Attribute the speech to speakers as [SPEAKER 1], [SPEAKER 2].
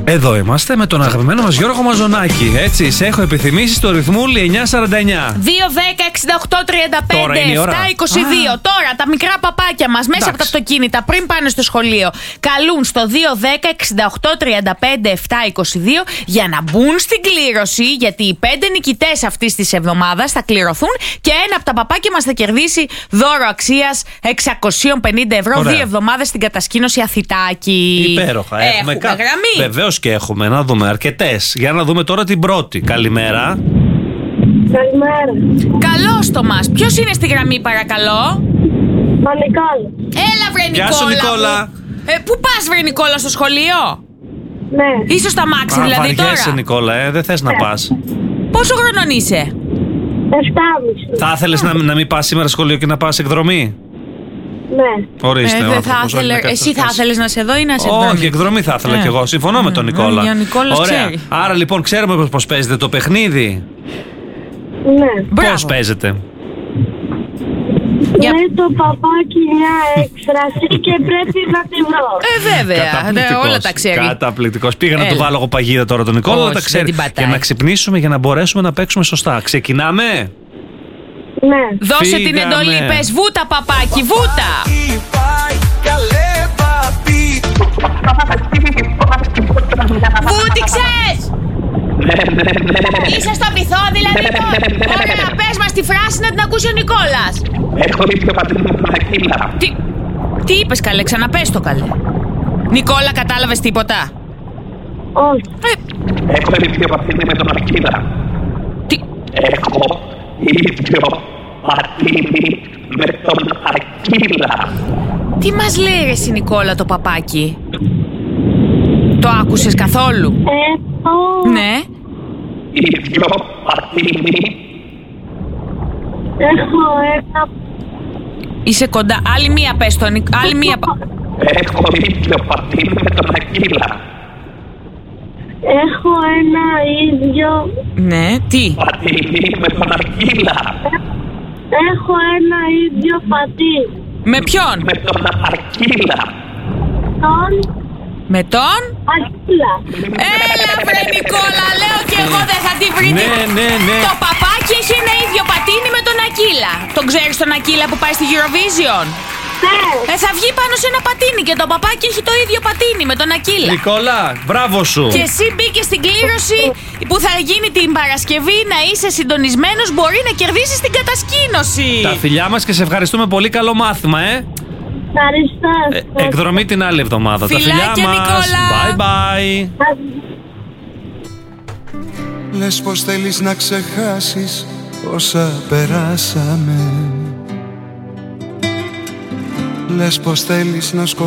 [SPEAKER 1] Εδώ είμαστε με τον αγαπημένο μας Γιώργο Μαζονάκη. Έτσι, σε έχω επιθυμήσει στο ρυθμούλι 949.
[SPEAKER 2] 2-10-68-35-7-22. Τώρα τα μικρά παπάκια μας μέσα από τα αυτοκίνητα πριν πάνε στο σχολείο καλούν στο 2-10-68-35-7-22 για να μπουν στην κλήρωση, γιατί οι 5 νικητές αυτής της εβδομάδας θα κληρωθούν και ένα από τα παπάκια μας θα κερδίσει δώρο αξίας 650 ευρώ.
[SPEAKER 1] Ωραία.
[SPEAKER 2] 2 εβδομάδες στην κατασκήνωση Αθητάκη.
[SPEAKER 1] Υπέροχα.
[SPEAKER 2] Έχουμε γραμμή.
[SPEAKER 1] Βεβαίως και έχουμε. Να δούμε αρκετές. Για να δούμε τώρα την πρώτη. Καλημέρα.
[SPEAKER 3] Καλημέρα.
[SPEAKER 2] Καλώς το μας. Ποιος είναι στη γραμμή, παρακαλώ?
[SPEAKER 3] Ο Νικόλα.
[SPEAKER 2] Έλα βρε Νικόλα.
[SPEAKER 1] Γεια σου, Νικόλα.
[SPEAKER 2] Πού πας βρε Νικόλα, στο σχολείο?
[SPEAKER 3] Ναι.
[SPEAKER 2] Είσαι στο αμάξι δηλαδή τώρα?
[SPEAKER 1] Βαριέσαι, Νικόλα, δεν θες να πας.
[SPEAKER 2] Πόσο χρονών είσαι?
[SPEAKER 3] 7,5.
[SPEAKER 1] Θα ήθελες να μην πας σήμερα σχολείο και να πας εκδρομή?
[SPEAKER 3] Ναι.
[SPEAKER 1] Ορίστε.
[SPEAKER 2] Δεν θα ήθελε, εσύ θα ήθελες να σε δω ή να σε δω?
[SPEAKER 1] Όχι, εκδρομή θα ήθελα κι εγώ. Συμφωνώ με τον Νικόλα.
[SPEAKER 2] Ο Νικόλας
[SPEAKER 1] Ωραία.
[SPEAKER 2] ξέρει.
[SPEAKER 1] Άρα λοιπόν ξέρουμε πώς παίζετε το παιχνίδι.
[SPEAKER 3] Ναι.
[SPEAKER 2] Μπράβο.
[SPEAKER 1] Πώς παίζετε?
[SPEAKER 2] Για-
[SPEAKER 3] Με το παπάκι μια έκφραση και πρέπει να τη βρω.
[SPEAKER 2] Βέβαια, όλα τα ξέρει.
[SPEAKER 1] Καταπληκτικός. Πήγα να
[SPEAKER 2] Έλα.
[SPEAKER 1] του βάλω εγώ παγίδα τώρα τον Νικόλα,
[SPEAKER 2] Όχι,
[SPEAKER 1] αλλά τα ξέρει.
[SPEAKER 2] δεν την πατάει.
[SPEAKER 1] Για να ξυπνήσουμε, για να μπορέσουμε να παίξουμε σωστά. Ξεκινάμε.
[SPEAKER 3] Ναι.
[SPEAKER 2] Δώσε την
[SPEAKER 1] Φύγαμε.
[SPEAKER 2] εντολή, πες βούτα παπάκι, βούτα. Βούτηξες! Είσαι στο βυθό δηλαδή τώρα? Ωραία, πες μας τη φράση να την ακούσει ο Νικόλας.
[SPEAKER 4] Έχω δίπλα πατίνι με τον Ακύλα.
[SPEAKER 2] Τι είπες καλέ, ξαναπες το καλέ. Νικόλα, κατάλαβες τίποτα?
[SPEAKER 3] Όχι.
[SPEAKER 4] Έχω δίπλα πατίνι με τον Ακύλα.
[SPEAKER 2] Τι...
[SPEAKER 4] Έχω ίδιο πατίνι με τον Ακύλα.
[SPEAKER 2] Τι μας λέει ρε εσύ Νικόλα το παπάκι? Το άκουσες καθόλου?
[SPEAKER 3] Έχω.
[SPEAKER 2] Ναι.
[SPEAKER 4] Ίδιο πατίνι.
[SPEAKER 3] Έχω ένα.
[SPEAKER 2] Είσαι κοντά. Άλλη μία πες το. Άλλη μία.
[SPEAKER 4] Έχω ίδιο πατίνι με τον Ακύλα.
[SPEAKER 3] Έχω ένα ίδιο.
[SPEAKER 2] Ναι, τι?
[SPEAKER 4] Πατίνι με τον Ακύλα.
[SPEAKER 3] Έχω ένα ίδιο πατίνι.
[SPEAKER 2] Με ποιον?
[SPEAKER 4] Με τον Ακύλα.
[SPEAKER 3] Τον
[SPEAKER 2] Με τον?
[SPEAKER 3] Ακύλα.
[SPEAKER 2] Έλα βρε Νικόλα, λέω και εγώ δεν θα τη βρει.
[SPEAKER 1] Ναι.
[SPEAKER 2] Το παπάκι έχει ένα ίδιο πατίνι με τον Ακύλα. Τον ξέρεις τον Ακύλα που πάει στη Eurovision?
[SPEAKER 3] Ναι.
[SPEAKER 2] Θα βγει πάνω σε ένα πατίνι και το παπάκι έχει το ίδιο πατίνι με τον Ακύλα.
[SPEAKER 1] Νικόλα, μπράβο σου.
[SPEAKER 2] Και εσύ μπήκε στην κλήρωση που θα γίνει την Παρασκευή. Να είσαι συντονισμένος, μπορεί να κερδίσεις την κατασκήνωση.
[SPEAKER 1] Τα φιλιά μας και σε ευχαριστούμε πολύ. Καλό μάθημα,
[SPEAKER 3] Ευχαριστώ.
[SPEAKER 1] Εκδρομή την άλλη εβδομάδα. Τα
[SPEAKER 2] Φιλάκια,
[SPEAKER 1] φιλιά μας.
[SPEAKER 2] Νικόλα.
[SPEAKER 1] Bye bye.
[SPEAKER 5] Λες πως θέλεις να ξεχάσεις όσα περάσαμε. Λες πως θέλεις να σκοτώσεις